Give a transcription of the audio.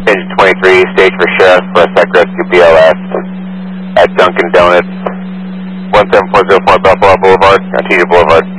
Engine 23, stage for Sheriff, Suspect Rescue BLS at Dunkin' Donuts, 17404 Buffalo Boulevard, Artesia Boulevard.